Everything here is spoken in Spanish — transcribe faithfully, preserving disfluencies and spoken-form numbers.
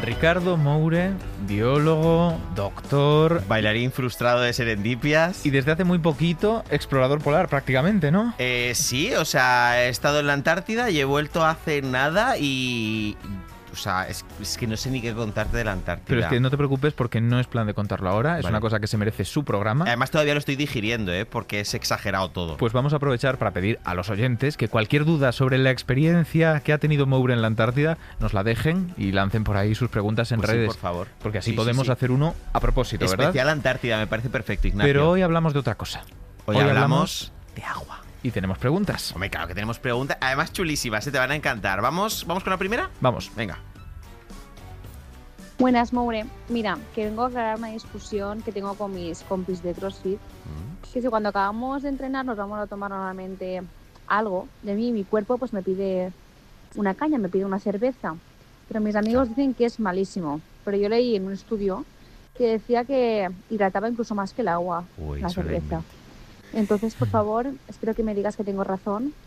Ricardo Moure, biólogo, doctor, bailarín frustrado de Serendipias. Y desde hace muy poquito, explorador polar prácticamente, ¿no? Eh, sí, o sea, he estado en la Antártida y he vuelto hace nada y... O sea, es, es que no sé ni qué contarte de la Antártida. Pero es que no te preocupes porque no es plan de contarlo ahora, es Vale. una cosa que se merece su programa. Además todavía lo estoy digiriendo, ¿eh? Porque es exagerado todo. Pues vamos a aprovechar para pedir a los oyentes que cualquier duda sobre la experiencia que ha tenido Moure en la Antártida nos la dejen y lancen por ahí sus preguntas en Pues redes. Sí, por favor. Porque así sí, podemos sí, sí. hacer uno a propósito, ¿verdad? Especial Antártida, me parece perfecto, Ignacio. Pero hoy hablamos de otra cosa. Hoy, hoy hablamos, hablamos de agua. Y tenemos preguntas. Hombre, claro que tenemos preguntas. Además chulísimas, se te van a encantar. ¿Vamos, ¿Vamos con la primera? Vamos. Venga. Buenas, Moure. Mira, que vengo a aclarar una discusión que tengo con mis compis de CrossFit. Mm. Que si cuando acabamos de entrenar nos vamos a tomar normalmente algo, de mí mi cuerpo pues me pide una caña, me pide una cerveza. Pero mis amigos dicen que es malísimo. Pero yo leí en un estudio que decía que hidrataba incluso más que el agua, Uy, la cerveza. Entonces, por favor, espero que me digas que tengo razón